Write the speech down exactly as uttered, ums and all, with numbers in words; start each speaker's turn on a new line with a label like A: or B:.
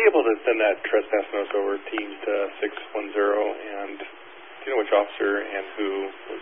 A: able to send that trespass notice over Teams to six one zero, and do you know which officer and who